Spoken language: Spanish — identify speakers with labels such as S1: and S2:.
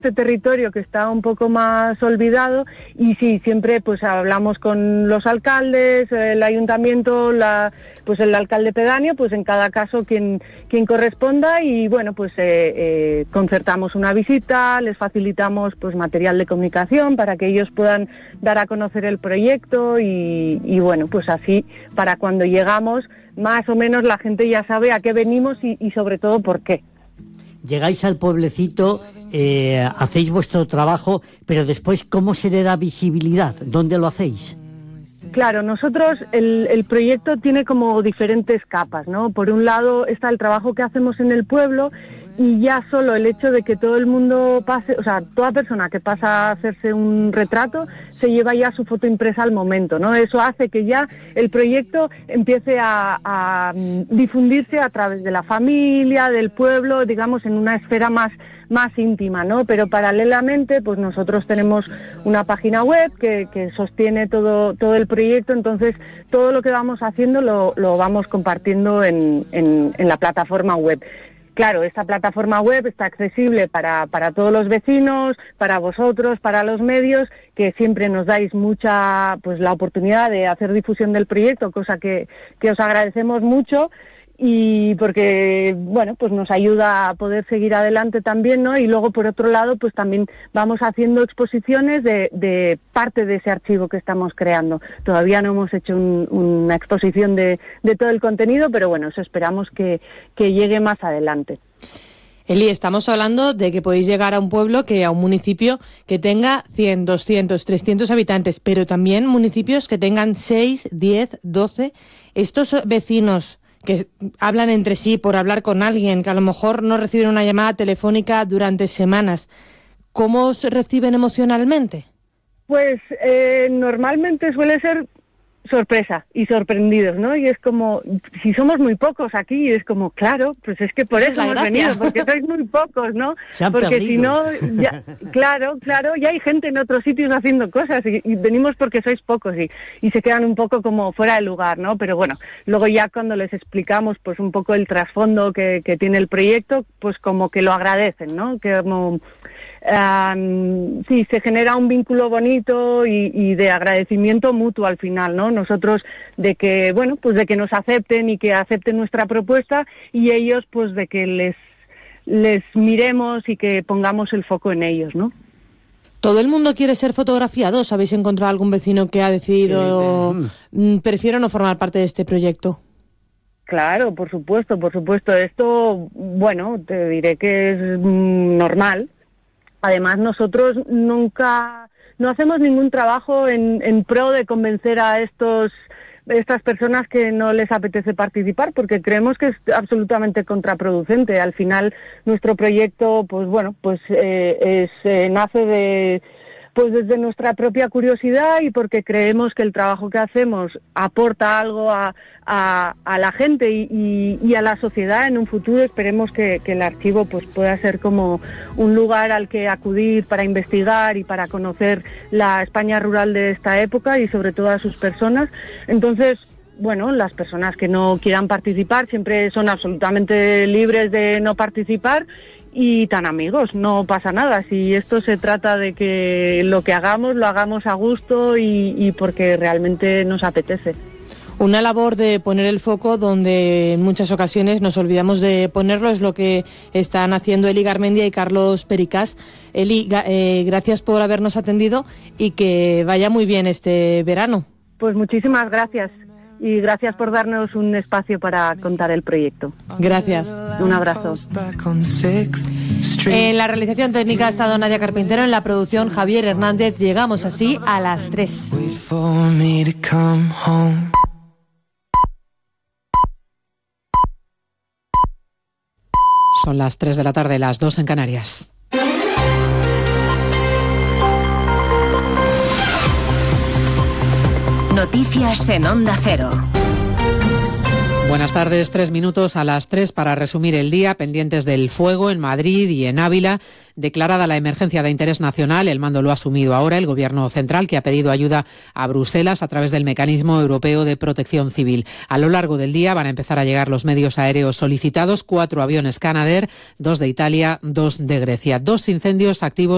S1: este territorio que está un poco más olvidado, y sí, siempre pues hablamos con los alcaldes, el ayuntamiento, pues el alcalde pedáneo, pues en cada caso quien corresponda, y bueno, pues concertamos una visita, les facilitamos pues material de comunicación para que ellos puedan dar a conocer el proyecto, y bueno, pues así para cuando llegamos más o menos la gente ya sabe a qué venimos y sobre todo por qué.
S2: Llegáis al pueblecito, hacéis vuestro trabajo, pero después, ¿cómo se le da visibilidad? ¿Dónde lo hacéis?
S1: Claro, nosotros, el proyecto tiene como diferentes capas, ¿no? Por un lado está el trabajo que hacemos en el pueblo, y ya solo el hecho de que todo el mundo pase, o sea, toda persona que pasa a hacerse un retrato se lleva ya su foto impresa al momento, ¿no? Eso hace que ya el proyecto empiece a difundirse a través de la familia, del pueblo, digamos, en una esfera más íntima, ¿no? Pero paralelamente, pues nosotros tenemos una página web que sostiene todo el proyecto, entonces todo lo que vamos haciendo lo vamos compartiendo en la plataforma web. Claro, esta plataforma web está accesible para todos los vecinos, para vosotros, para los medios, que siempre nos dais mucha, pues la oportunidad de hacer difusión del proyecto, cosa que os agradecemos mucho, y porque, bueno, pues nos ayuda a poder seguir adelante también, ¿no? Y luego, por otro lado, pues también vamos haciendo exposiciones de parte de ese archivo que estamos creando. Todavía no hemos hecho una exposición de todo el contenido, pero bueno, eso esperamos que llegue más adelante.
S3: Eli, estamos hablando de que podéis llegar a un pueblo, a un municipio que tenga 100, 200, 300 habitantes, pero también municipios que tengan 6, 10, 12. Estos vecinos que hablan entre sí por hablar con alguien, que a lo mejor no reciben una llamada telefónica durante semanas, ¿cómo os reciben emocionalmente?
S1: Pues normalmente suele ser sorpresa y sorprendidos, ¿no? Y es como, si somos muy pocos aquí, es como, claro, pues es que por eso hemos venido, porque sois muy pocos, ¿no? Porque si no, ya, claro, ya hay gente en otros sitios haciendo cosas y venimos porque sois pocos y se quedan un poco como fuera de lugar, ¿no? Pero bueno, luego ya cuando les explicamos pues un poco el trasfondo que tiene el proyecto, pues como que lo agradecen, ¿no? Que como sí, se genera un vínculo bonito y de agradecimiento mutuo al final, ¿no? Nosotros de que, bueno, pues de que nos acepten y que acepten nuestra propuesta, y ellos pues de que les miremos y que pongamos el foco en ellos, ¿no?
S3: ¿Todo el mundo quiere ser fotografiado? ¿Os habéis encontrado algún vecino que ha decidido prefiero no formar parte de este proyecto?
S1: Claro, por supuesto. Esto, bueno, te diré que es normal. Además, nosotros nunca no hacemos ningún trabajo en pro de convencer a estas personas que no les apetece participar, porque creemos que es absolutamente contraproducente. Al final, nuestro proyecto, pues bueno, pues nace desde nuestra propia curiosidad, y porque creemos que el trabajo que hacemos aporta algo a la gente y a la sociedad en un futuro. Esperemos que el archivo pues pueda ser como un lugar al que acudir para investigar y para conocer la España rural de esta época y sobre todo a sus personas. Entonces, bueno, las personas que no quieran participar siempre son absolutamente libres de no participar, y tan amigos, no pasa nada. Si esto se trata de que lo que hagamos, lo hagamos a gusto y porque realmente nos apetece.
S3: Una labor de poner el foco donde en muchas ocasiones nos olvidamos de ponerlo, es lo que están haciendo Eli Garmendia y Carlos Pericas. Eli, gracias por habernos atendido y que vaya muy bien este verano.
S1: Pues muchísimas gracias. Y gracias por darnos un espacio para contar el proyecto.
S3: Gracias.
S1: Un abrazo.
S3: En la realización técnica ha estado Nadia Carpintero, en la producción Javier Hernández. Llegamos así a las 3.
S4: Son las 3 de la tarde, las 2 en Canarias.
S5: Noticias en Onda Cero.
S4: Buenas tardes, 3 minutos a las 3 para resumir el día. Pendientes del fuego en Madrid y en Ávila. Declarada la emergencia de interés nacional, el mando lo ha asumido ahora el Gobierno central, que ha pedido ayuda a Bruselas a través del Mecanismo Europeo de Protección Civil. A lo largo del día van a empezar a llegar los medios aéreos solicitados: 4 aviones Canadair, 2 de Italia, 2 de Grecia. 2 incendios activos